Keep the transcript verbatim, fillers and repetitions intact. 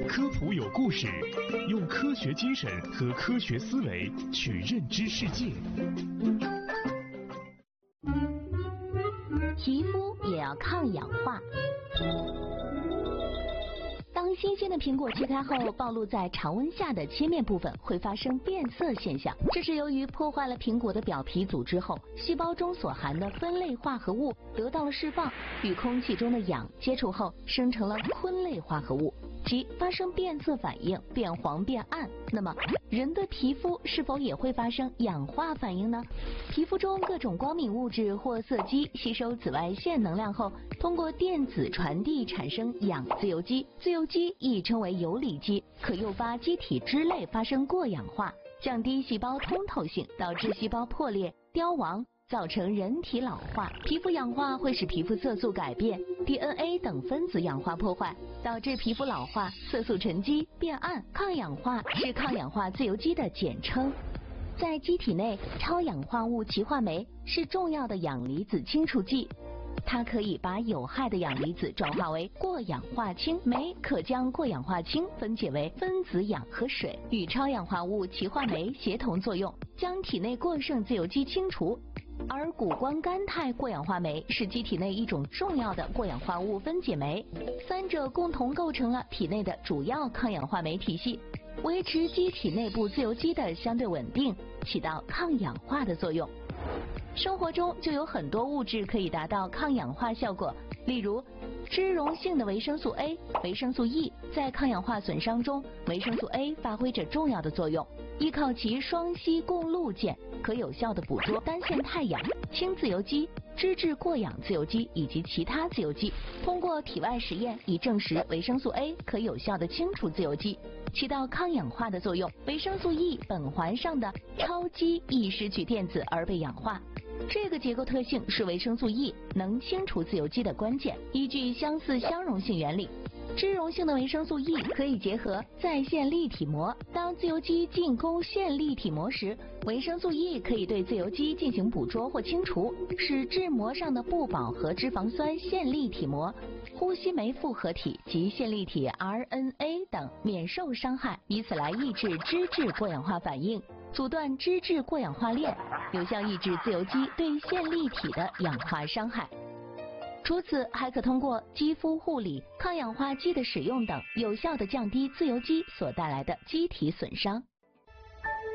科普有故事，用科学精神和科学思维去认知世界。 皮肤也要抗氧化。当新鲜的苹果切开后，暴露在常温下的切面部分会发生变色现象，这是由于破坏了苹果的表皮组织后，细胞中所含的酚类化合物得到了释放，与空气中的氧接触后生成了醌类化合物，即发生变色反应，变黄变暗。那么人的皮肤是否也会发生氧化反应呢？皮肤中各种光敏物质或色基吸收紫外线能量后，通过电子传递产生氧自由基，自由基亦称为游离基，可诱发基体脂类发生过氧化，降低细胞通透性，导致细胞破裂、凋亡，造成人体老化。皮肤氧化会使皮肤色素改变， D N A 等分子氧化破坏，导致皮肤老化、色素沉积、变暗。抗氧化是抗氧化自由基的简称。在机体内，超氧化物歧化酶是重要的氧离子清除剂，它可以把有害的氧离子转化为过氧化氢，酶可将过氧化氢分解为分子氧和水，与超氧化物歧化酶协同作用，将体内过剩自由基清除。而谷胱甘肽过氧化酶是机体内一种重要的过氧化物分解酶，三者共同构成了体内的主要抗氧化酶体系，维持机体内部自由基的相对稳定，起到抗氧化的作用。生活中就有很多物质可以达到抗氧化效果，例如脂溶性的维生素 A、维生素 E。 在抗氧化损伤中，维生素 A 发挥着重要的作用，依靠其双烯共路键，可有效地捕捉单线态氧、氢自由基、脂质过氧自由基以及其他自由基。通过体外实验已证实，维生素 A 可有效地清除自由基，起到抗氧化的作用。维生素 E 苯环上的超基易失去电子而被氧化，这个结构特性是维生素 E 能清除自由基的关键。依据相似相容性原理，脂溶性的维生素 E 可以结合在线立体膜，当自由基进攻线立体膜时，维生素 E 可以对自由基进行捕捉或清除，使质膜上的不饱和脂肪酸线立体膜、呼吸酶复合体及线粒体 R N A 等免受伤害，以此来抑制脂质过氧化反应，阻断脂质过氧化链，有效抑制自由基对线粒体的氧化伤害。除此，还可通过肌肤护理、抗氧化剂的使用等，有效地降低自由基所带来的机体损伤。